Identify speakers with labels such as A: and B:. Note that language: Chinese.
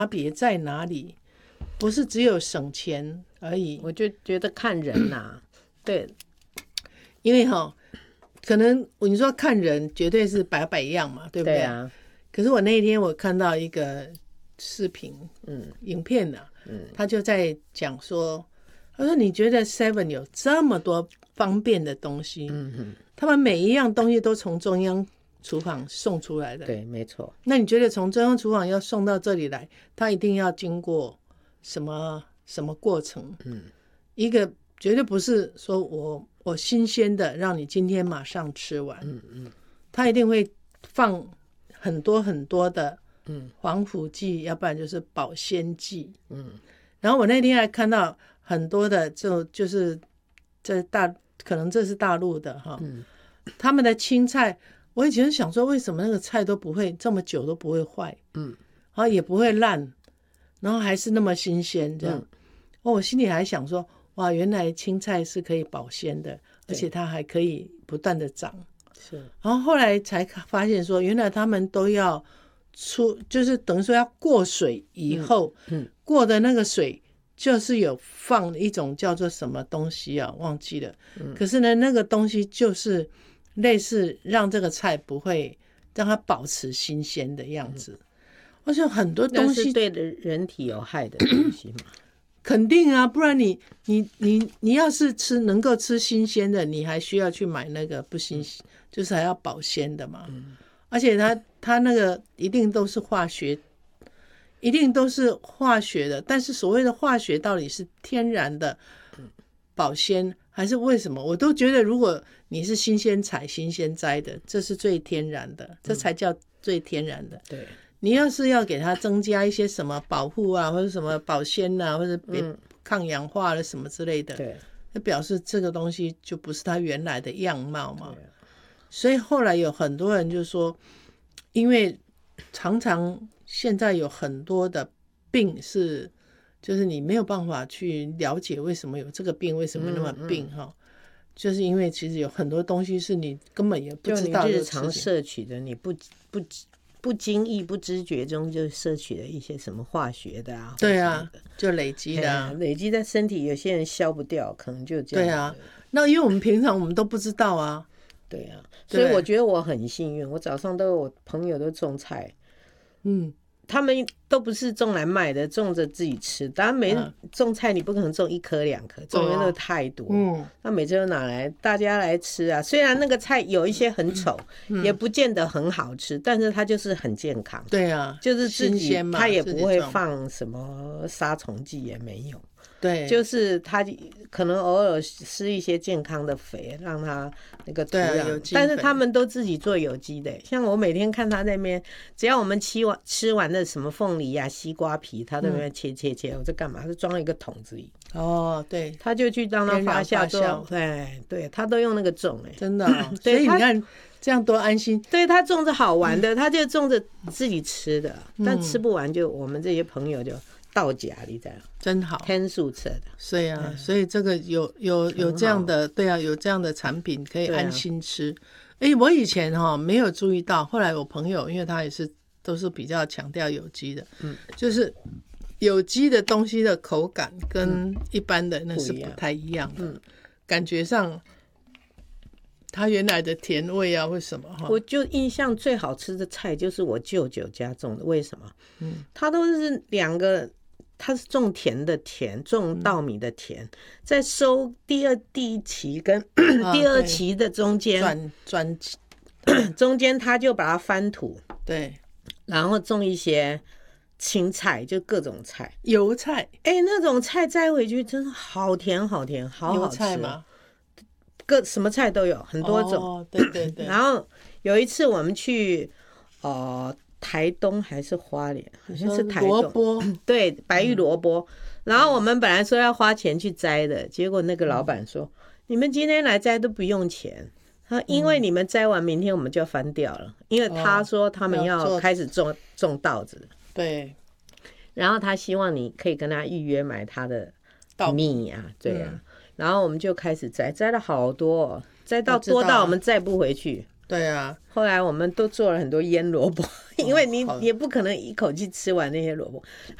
A: 差别在哪里？不是只有省钱而已。
B: 我就觉得看人呐、对，
A: 因为可能你说看人绝对是百样嘛，对不对？
B: 对啊，
A: 可是我那一天我看到一个视频，影片啊，他就在讲说，他说你觉得 Seven 有这么多方便的东西，他们每一样东西都从中央厨房送出来的，
B: 对，没错。
A: 那你觉得从中央厨房要送到这里来，它一定要经过什么过程？一个绝对不是说我新鲜的让你今天马上吃完，它一定会放很多很多的防腐剂，要不然就是保鲜剂。然后我那天还看到很多的就是可能这是大陆的哈，他们的青菜。我以前想说，为什么那个菜都不会这么久都不会坏，然后也不会烂，然后还是那么新鲜这样。我心里还想说，哇，原来青菜是可以保鲜的，而且它还可以不断的长。
B: 是，
A: 然后后来才发现说，原来他们都要就是等于说要过水以后，过的那个水就是有放一种叫做什么东西啊，忘记了。可是呢，那个东西就是类似让这个菜不会让它保持新鲜的样子。而且很多东西
B: 是对人体有害的东西嘛。
A: 肯定啊，不然你要是能够吃新鲜的，你还需要去买那个不新鲜，就是还要保鲜的嘛。而且它那个一定都是化学的，但是所谓的化学到底是天然的保鲜还是为什么？我都觉得如果你是新鲜采、新鲜摘的，这是最天然的，这才叫最天然的。
B: 对。
A: 你要是要给它增加一些什么保护啊，或者什么保鲜啊，或者抗氧化了什么之类的，
B: 对，
A: 那表示这个东西就不是它原来的样貌嘛。所以后来有很多人就说，因为常常现在有很多的病就是你没有办法去了解为什么有这个病，为什么那么病就是因为其实有很多东西是你根本也不知道的，
B: 就你日常摄取的，你不经意、不知觉中就摄取了一些什么化学的啊，
A: 对啊，就累积的啊，
B: 累积在身体，有些人消不掉，可能就这样。
A: 对啊，那因为我们平常我们都不知道啊。
B: 对啊，所以我觉得我很幸运，我早上都有我朋友都种菜，他们都不是种来卖的，种着自己吃。当然每种菜你不可能种1颗2颗，种的那个太多。那每次都拿来大家来吃啊。虽然那个菜有一些很丑，也不见得很好吃，但是它就是很健康。
A: 对啊，
B: 就是自己
A: 嘛，
B: 它也不会放什么杀虫剂，也没有。
A: 对，
B: 就是它可能偶尔施一些健康的肥，让它那个土壤，但是他们都自己做有机的。像我每天看他那边，只要我们吃完的什么凤梨啊、西瓜皮，他都在那边切，我这干嘛？是装一个桶子里。
A: 对，
B: 他就去让它发酵做，对，他都用那个种，
A: 真的所以你看这样多安心。对，
B: 他种着好玩的，他就种着自己吃的，但吃不完就我们这些朋友就倒夹，你知道，
A: 真好，
B: 天数吃的。
A: 所以啊，所以这个有这样的，对啊，有这样的产品可以安心吃。我以前没有注意到，后来我朋友因为他也是都是比较强调有机的，就是有机的东西的口感跟一般的那是不太一样的，感觉上它原来的甜味啊，为什么
B: 我就印象最好吃的菜就是我舅舅家种的，为什么？他都是他是种田的田，种稻米的田，在收第一期跟第2期的中间中间他就把它翻土，
A: 对，
B: 然后种一些青菜，就各种菜，
A: 油菜，
B: 那种菜摘回去真的好甜好甜，好好吃。油
A: 菜吗？
B: 什么菜都有，很多种。
A: 对。
B: 然后有一次我们去台东还是花莲，好像是台东，
A: 萝卜，
B: 对，白玉萝卜。然后我们本来说要花钱去摘的，结果那个老板说：“你们今天来摘都不用钱，因为你们摘完明天我们就要翻掉了，因为他说他们要开始种稻子。”
A: 对。
B: 然后他希望你可以跟他预约买他的米啊，对啊。然后我们就开始摘了好多，摘到多到我们摘不回去。
A: 对啊，
B: 后来我们都做了很多腌萝卜，因为你也不可能一口气吃完那些萝卜。